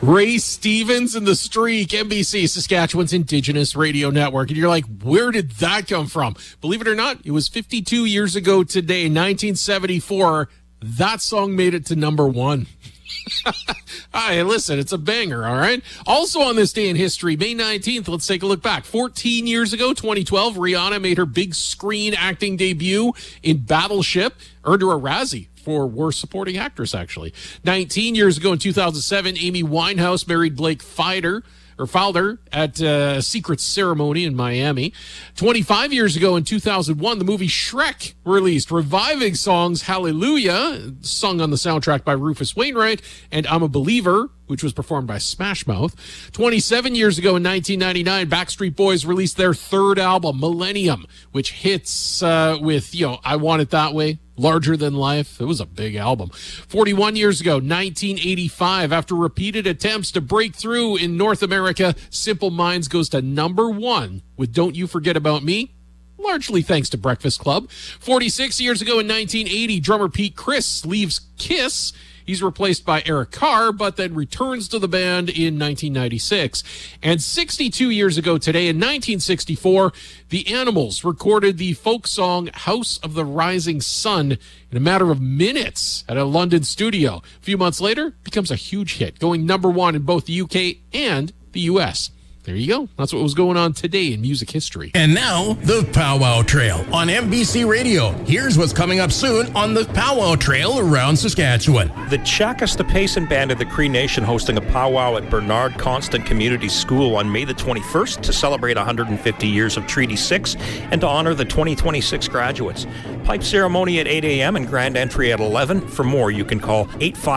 Ray Stevens and the Streak, NBC, Saskatchewan's Indigenous Radio Network. And you're like, where did that come from? Believe it or not, it was 52 years ago today, 1974. That song made it to number one. Hey, listen, it's a banger, all right? Also on this day in history, May 19th, let's take a look back. 14 years ago, 2012, Rihanna made her big screen acting debut in Battleship, earned her a Razzie for Worst Supporting Actress, actually. 19 years ago in 2007, Amy Winehouse married Blake Fowler at a secret ceremony in Miami. 25 years ago in 2001, the movie Shrek released, reviving songs Hallelujah, sung on the soundtrack by Rufus Wainwright, and I'm a Believer, which was performed by Smash Mouth. 27 years ago in 1999, Backstreet Boys released their third album, Millennium, which hits with, I Want It That Way, Larger Than Life. It was a big album. 41 years ago, 1985, after repeated attempts to break through in North America, Simple Minds goes to number one with Don't You Forget About Me, largely thanks to Breakfast Club. 46 years ago in 1980, drummer Pete Chris leaves Kiss. He's replaced by Eric Carr, but then returns to the band in 1996. And 62 years ago today, in 1964, the Animals recorded the folk song House of the Rising Sun in a matter of minutes at a London studio. A few months later, it becomes a huge hit, going number one in both the UK and the US. There you go. That's what was going on today in music history. And now, the Powwow Trail on NBC Radio. Here's what's coming up soon on the Powwow Trail around Saskatchewan. The Chakasta Payson Band of the Cree Nation hosting a powwow at Bernard Constant Community School on May the 21st to celebrate 150 years of Treaty 6 and to honor the 2026 graduates. Pipe ceremony at 8 a.m. and grand entry at 11. For more, you can call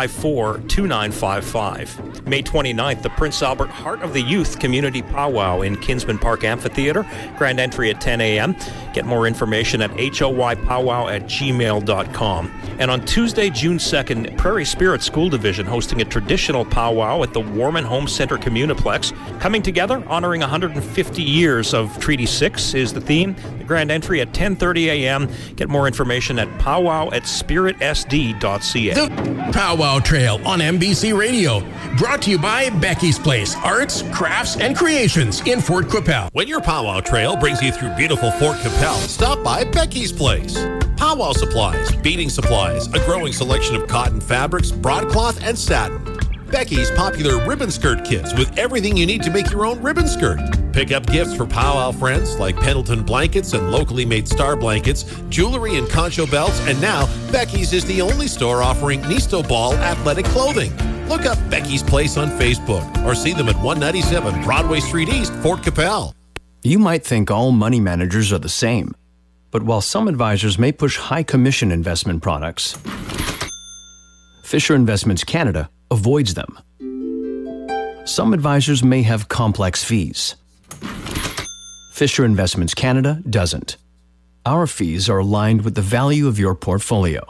854-2955. May 29th, the Prince Albert Heart of the Youth Community Powwow in Kinsman Park Amphitheater. Grand entry at 10 a.m. Get more information at hoypowwow@gmail.com. And on Tuesday, June 2nd, Prairie Spirit School Division hosting a traditional powwow at the Warman Home Center Communiplex. Coming together, honoring 150 years of Treaty 6 is the theme. The grand entry at 10:30 a.m. Get more information at powwow@spiritsd.ca. The Powwow Trail on NBC Radio. Brought to you by Becky's Place, Arts, Crafts, and Creations in Fort Qu'Appelle. When your powwow trail brings you through beautiful Fort Qu'Appelle, stop by Becky's Place. Powwow supplies, beading supplies, a growing selection of cotton fabrics, broadcloth, and satin. Becky's popular ribbon skirt kits with everything you need to make your own ribbon skirt. Pick up gifts for powwow friends like Pendleton blankets and locally made star blankets, jewelry and concho belts, and now Becky's is the only store offering Nisto Ball athletic clothing. Look up Becky's Place on Facebook or see them at 197 Broadway Street East, Fort Qu'Appelle. You might think all money managers are the same, but while some advisors may push high commission investment products, Fisher Investments Canada avoids them. Some advisors may have complex fees. Fisher Investments Canada doesn't. Our fees are aligned with the value of your portfolio.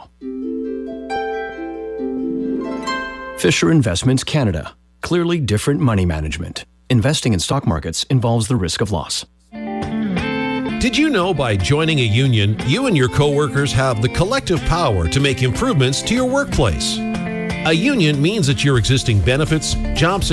Fisher Investments Canada. Clearly different money management. Investing in stock markets involves the risk of loss. Did you know by joining a union, you and your coworkers have the collective power to make improvements to your workplace? A union means that your existing benefits, job security,